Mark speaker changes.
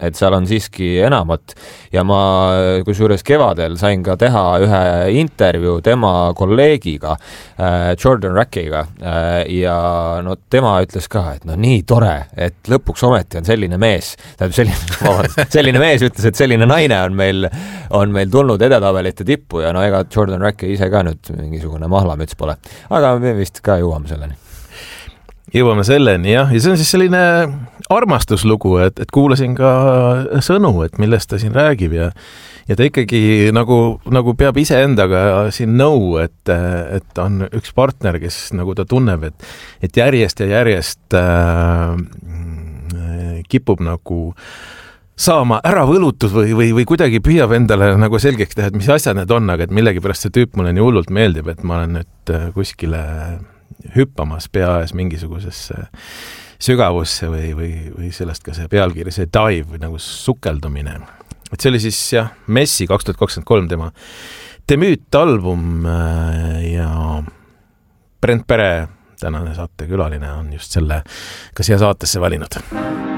Speaker 1: et seal on siiski enamat ja ma kusjuures kevadel sain ka teha ühe intervjuu tema kolleegiga, Jordan Rackiga ja no tema ütles ka, et no nii tore, et lõpuks ometi on selline mees, selline mees ütles, et selline naine on meil tulnud edetabelite tippu ja no ega Jordan Racki ise ka nüüd mingisugune mahlamüts pole, aga me vist ka jõuame selleni.
Speaker 2: Jõuame selleni, jah. Ja see on siis selline armastuslugu, et kuulasin ka sõnu, et millest ta siin räägib ja ta ikkagi nagu peab ise endaga siin nõu, et on üks partner, kes nagu ta tunneb, et järjest ja järjest kipub nagu saama ära võlutud või kuidagi püüab endale nagu selgeks teha, et mis asjad need on, aga et millegipärast see tüüp mulle nii hullult meeldib, et ma olen nüüd kuskile hüppamas peaes mingisugusesse sügavusse või sellest ka see pealkiri, see dive või nagu sukeldumine. Et see oli siis jah, Messi 2023 tema demüütalbum ja Brent Pere, tänane saatekülaline, on just selle ka siia saatesse valinud.